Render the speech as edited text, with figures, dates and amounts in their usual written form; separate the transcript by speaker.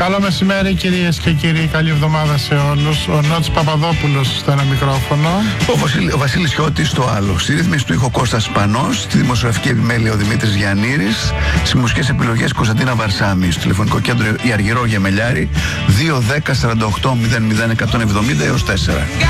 Speaker 1: Καλό μεσημέρι κυρίες και κύριοι, καλή εβδομάδα σε όλους. Ο Νότης Παπαδόπουλος στο ένα μικρόφωνο.
Speaker 2: Ο Βασίλης Χιώτης στο άλλο. Στη ρύθμιση του ήχο Κώστας Σπανός, στη δημοσιογραφική επιμέλεια ο Δημήτρης Γιαννήρης, στις μουσικές επιλογές Κωνσταντίνα Βαρσάμι, στο τηλεφωνικό κέντρο η Αργυρό Γεμελιάρη 210 48 00 170 έως 4.